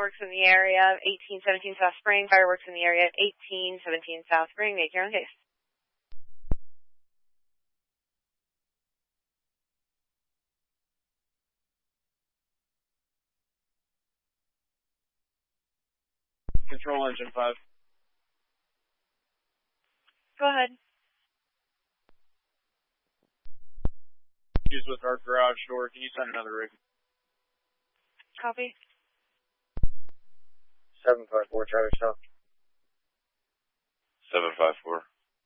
Fireworks in the area of 1817 South Spring. Fireworks in the area of 1817 South Spring. Make your own case. Control engine 5. Go ahead. Issues with our garage door. Can you send another rig? Copy. 754, Charlie South. 754.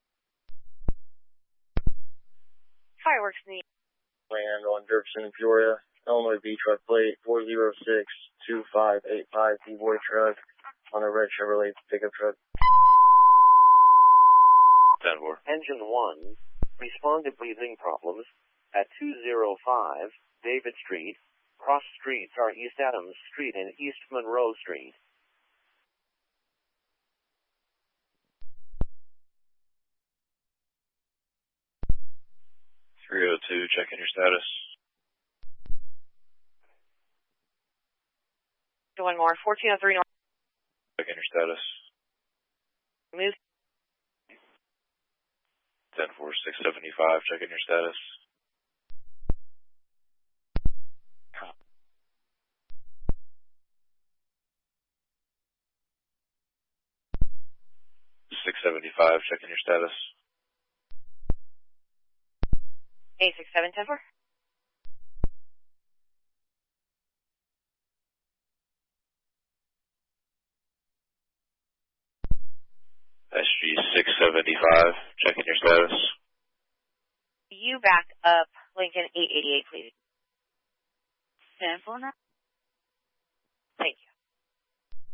Fireworks in the Land on Dirksen in Peoria. Illinois B truck plate 4062585 D-boy truck on a red Chevrolet pickup truck. 10-4. Engine 1, respond to breathing problems at 205 David Street. Cross streets are East Adams Street and East Monroe Street. Checking your status. one more. 1403 North. Checking your status. Move. 10-4, 675. Checking your status. .675. Checking your status. 867 10-4. SG 675. Checking your status. You back up Lincoln 888, please. 10-4 now.